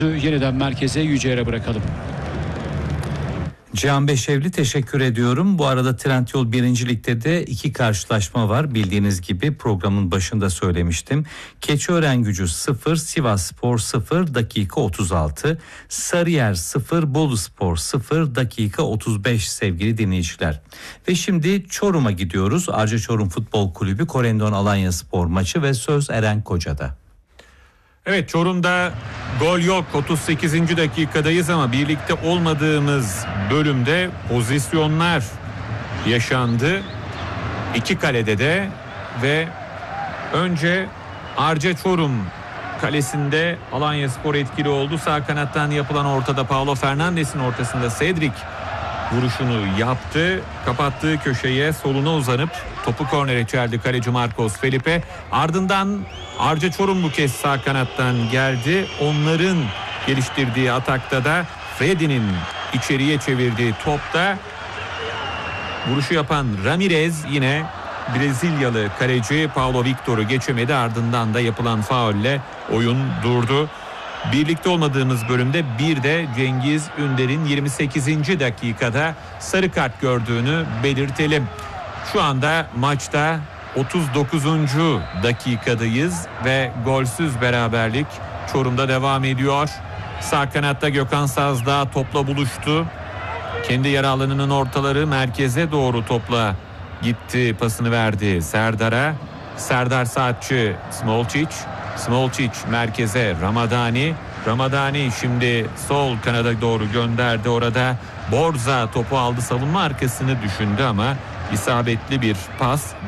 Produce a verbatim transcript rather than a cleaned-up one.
Yeniden merkeze Yücel'e bırakalım. Cihan Beşevli, teşekkür ediyorum. Bu arada Trendyol birinci Lig'de de iki karşılaşma var. Bildiğiniz gibi programın başında söylemiştim. Keçiören-Gücü sıfır, Sivasspor sıfır, dakika otuz altı. Sarıyer sıfır, Boluspor sıfır, dakika otuz beş sevgili dinleyiciler. Ve şimdi Çorum'a gidiyoruz. Arca Çorum Futbol Kulübü Korendon Alanyaspor maçı ve söz Eren Koca'da. Evet, Çorum'da gol yok, otuz sekizinci dakikadayız ama birlikte olmadığımız bölümde pozisyonlar yaşandı. İki kalede de ve önce Arca Çorum kalesinde Alanyaspor etkili oldu. Sağ kanattan yapılan ortada Paulo Fernandes'in ortasında Cedric vuruşunu yaptı. Kapattığı köşeye soluna uzanıp topu kornere çeldi kaleci Marcos Felipe. Ardından Arca Çorum bu kez sağ kanattan geldi. Onların geliştirdiği atakta da Freddy'nin içeriye çevirdiği topta vuruşu yapan Ramirez yine Brezilyalı kaleci Paulo Victor'u geçemedi. Ardından da yapılan faulle oyun durdu. Birlikte olmadığımız bölümde bir de Cengiz Ünder'in yirmi sekizinci dakikada sarı kart gördüğünü belirtelim. Şu anda maçta otuz dokuzuncu dakikadayız ve golsüz beraberlik Çorum'da devam ediyor. Sağ kanatta Gökhan Sazdağ topla buluştu. Kendi yarı alanının ortaları merkeze doğru topla gitti, pasını verdi Serdar'a. Serdar Saatçı, Smolčić. Smolčić merkeze Ramadani. Ramadani şimdi sol kanada doğru gönderdi. Orada Borza topu aldı, savunma arkasını düşündü ama isabetli bir pas